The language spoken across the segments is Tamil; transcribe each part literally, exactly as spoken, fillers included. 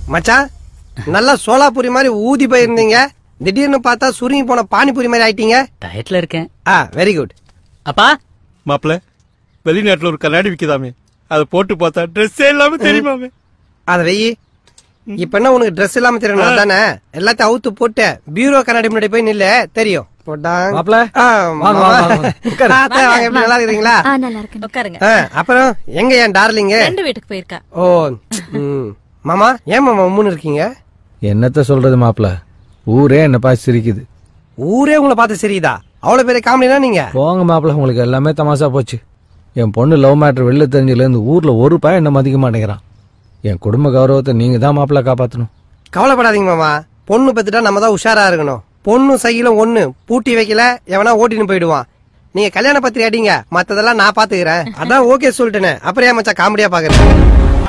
மச்சான் நல்லா சோலாபூரி மாதிரி ஊதி போயிருந்தீங்க, திடீர்னு பார்த்தா சுருங்கி போன பானிபூரி மாதிரி ஆயிட்டீங்க. டயட்ல இருக்கேன். ஆ வெரி குட். அப்பா மாப்பிள்ள, வெளிநாட்டுல ஒரு கண்ணாடி விக்குதாமே, அதை போட்டு பார்த்தா ட்ரெஸ் இல்லாம தெரியுமாமே. அத வெயி. இப்ப என்ன உனக்கு ட்ரெஸ் இல்லாம தெரியணும் தானே? எல்லாத்தையும் அவுத்து போட்டு பீரோ கண்ணாடி முன்னாடி போய் நில்ல, தெரியும். நல்லா இருக்கீங்களா? உட்காருங்க. அப்புறம் எங்க என் டார்லிங்க? ரெண்டு வீட்டுக்கு போயிருக்கா. ஓ மாமா, ஏன் மாமா உம்முன்னு இருக்கீங்க? என்னத்த சொல்றது மாப்பிள்ள, ஊரே என்ன பார்த்து சிரிக்குது. ஊரே உங்களை பார்த்து சிரிக்குதா? அவ்வளவு பெரிய காமெடினா நீங்க? போங்க மாப்பிள்ள, உங்களுக்கு எல்லாமே தமாசா போச்சு. என் பொண்ணு லவ் மேட்டர் வெளில தெரிஞ்சதுல இருந்து ஊர்ல ஒரு பையன் என்ன மதிக்க மாட்டேங்கிறான். என் குடும்ப கௌரவத்தை நீங்க தான் மாப்பிள்ள காப்பாத்தணும். கவலைப்படாதீங்க மாமா, பொண்ணு பத்துட்டா நம்ம தான் உஷாரா இருக்கணும். பொண்ணு சைக்கிளும் ஒண்ணு பூட்டி வைக்கல, எவனா ஓட்டின்னு போயிடுவான். நீங்க கல்யாண பத்திரி அடிங்க, மத்ததெல்லாம் நான் பாத்துக்கிறேன். அதான் ஓகே சொல்லிட்டேனே, அப்புறம் ஏன் மச்சான் காமெடியா பாக்குறேன்?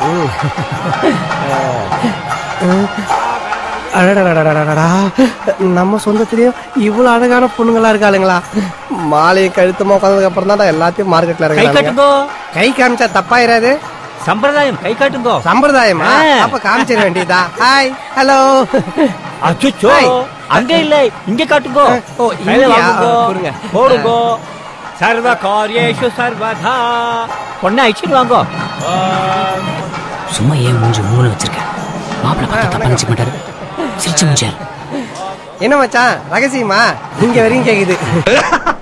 நம்ம சொந்தத்திலயும் இவ்வளவு அழகான பொண்ணுங்களா இருக்காளுங்களா? மாலையை கழுத்தமா உட்காந்ததுக்கு அப்புறம் தான் எல்லாத்தையும் மார்க்கெட்ல இருக்காங்க. கை காமிச்சா தப்பாயிராது. சம்பிரதாயம் கை காட்டுங்கோ. சம்பிரதாயமா? அப்ப காமிச்சிட வேண்டியதா? Hi hello. அச்சோ, அங்க இல்ல, இங்க காட்டுங்கோ. போடுங்கோ. சர்வ காரியேஷு சர்வதா. பொண்ணை அழிச்சிட்டு வாங்கோ. சும்மா ஏன் மூஞ்சி மூணு வச்சிருக்க? மாப்பிள்ள பார்த்து தப்பா நினைச்சுக்க மாட்டாரு. சிரிச்சு மூஞ்சாரு. என்ன மச்சான் ரகசியமா? இங்க வரையும் கேக்குது.